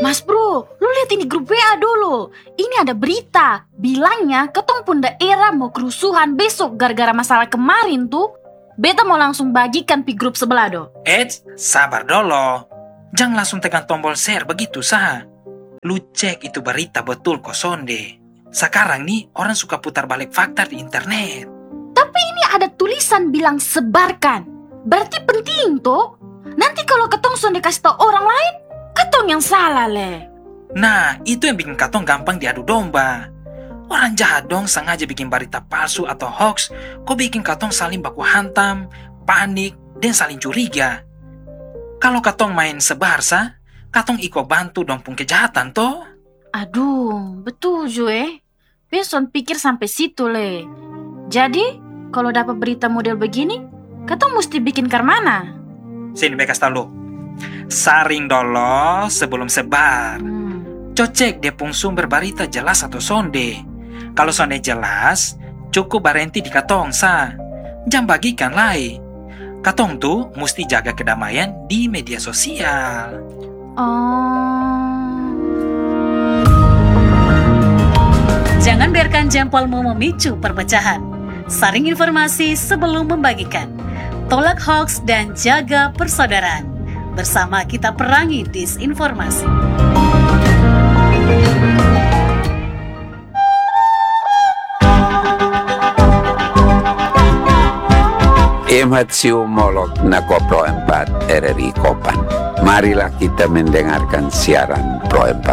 Mas bro, lu lihat ini grup WA dulu. Ini ada berita, bilangnya ketong pun daerah mau kerusuhan besok gara-gara masalah kemarin tuh. Beta mau langsung bagikan pi grup sebelah do. Sabar dulu. Jangan langsung tekan tombol share begitu sah. Lu cek itu berita betul kok sonde. Sekarang nih orang suka putar balik fakta di internet. Tapi ini ada tulisan bilang sebarkan. Berarti penting tuh. Nanti kalau ketong sonde kasih tau orang lain, ketong yang salah le. Nah, itu yang bikin katong gampang diadu domba. Orang jahat dong sengaja bikin berita palsu atau hoax, kok bikin katong saling baku hantam, panik, dan saling curiga. Kalau katong main sebar sah, katong iko bantu dong pun kejahatan toh. Aduh, betul Joe. Beson pikir sampai situ le. Jadi, kalau dapat berita model begini, katong mesti bikin karmana. Sini bekas tahu. Saring dulu sebelum sebar. Cocek dia pun sumber berita jelas atau sonde. Kalau sonde jelas, cukup barenti di katong sa. Jangan bagikan lai. Katong tuh mesti jaga kedamaian di media sosial. Jangan biarkan jempolmu memicu perpecahan. Saring informasi sebelum membagikan. Tolak hoax dan jaga persaudaraan. Bersama kita perangi disinformasi. Molok na Pro 4 RRI Kopan. Marilah kita mendengarkan siaran Pro 4.